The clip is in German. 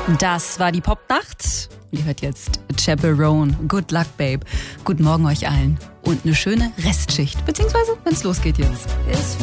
Das war die Popnacht. Ihr hört jetzt Chaperone. Good luck, Babe. Guten Morgen euch allen. Und eine schöne Restschicht. Beziehungsweise, wenn es losgeht jetzt.